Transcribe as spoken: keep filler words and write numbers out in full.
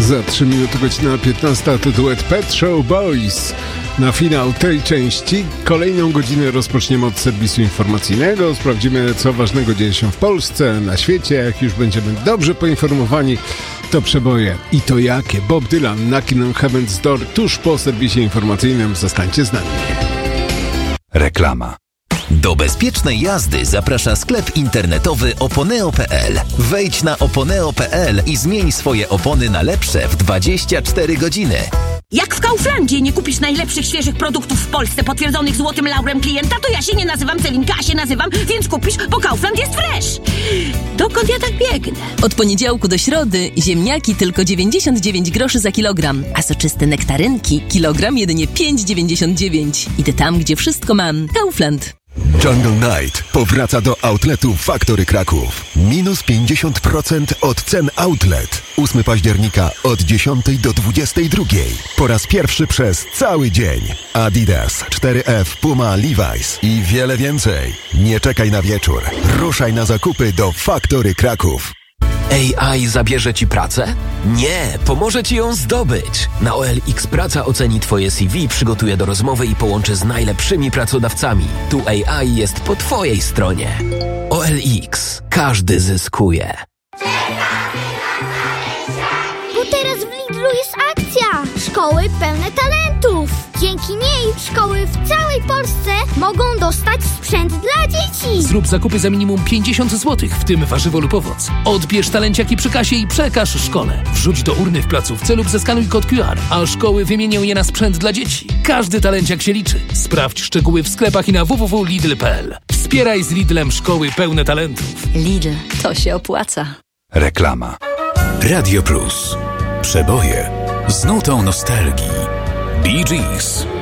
Za trzy minuty godzina piętnasta to duet Pet Shop Boys. Na finał tej części kolejną godzinę rozpoczniemy od serwisu informacyjnego. Sprawdzimy, co ważnego dzieje się w Polsce, na świecie. Jak już będziemy dobrze poinformowani, to przeboje. I to jakie? Bob Dylan, Knocking on Heaven's Door, tuż po serwisie informacyjnym. Zostańcie z nami. Reklama. Do bezpiecznej jazdy zaprasza sklep internetowy oponeo kropka pe el. Wejdź na oponeo kropka pe el i zmień swoje opony na lepsze w dwadzieścia cztery godziny. Jak w Kauflandzie nie kupisz najlepszych, świeżych produktów w Polsce potwierdzonych złotym laurem klienta, to ja się nie nazywam Celinka, a się nazywam, więc kupisz, bo Kaufland jest fresh. Dokąd ja tak biegnę? Od poniedziałku do środy ziemniaki tylko dziewięćdziesiąt dziewięć groszy za kilogram, a soczyste nektarynki kilogram jedynie pięć dziewięćdziesiąt dziewięć. Idę tam, gdzie wszystko mam. Kaufland. Jungle Night powraca do outletu Factory Kraków. Minus pięćdziesiąt procent od cen outlet. ósmego października od dziesiątej do dwudziestej drugiej. Po raz pierwszy przez cały dzień. Adidas, cztery F, Puma, Levi's i wiele więcej. Nie czekaj na wieczór. Ruszaj na zakupy do Factory Kraków. A I zabierze Ci pracę? Nie, pomoże Ci ją zdobyć. Na O L X Praca oceni Twoje C V, przygotuje do rozmowy i połączy z najlepszymi pracodawcami. Tu A I jest po Twojej stronie. O L X. Każdy zyskuje. Bo teraz w Lidlu jest akcja. Szkoły pełne talentów. Dzięki niej szkoły w całej Polsce mogą dostać sprzęt dla dzieci. Zrób zakupy za minimum pięćdziesiąt złotych, w tym warzywo lub owoc. Odbierz talenciaki przy kasie i przekaż szkole. Wrzuć do urny w placówce lub zeskanuj kod Q R, a szkoły wymienią je na sprzęt dla dzieci. Każdy talenciak się liczy. Sprawdź szczegóły w sklepach i na w w w kropka lidl kropka pe el. Wspieraj z Lidlem szkoły pełne talentów. Lidl, to się opłaca. Reklama. Radio Plus. Przeboje z nutą nostalgii. Bee Gees.